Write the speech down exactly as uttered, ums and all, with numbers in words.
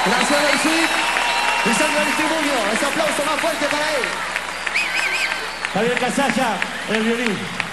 Gracias, Daisy. Pisando el testimonio. Ese aplauso más fuerte para él. Javier Casalla, el violín.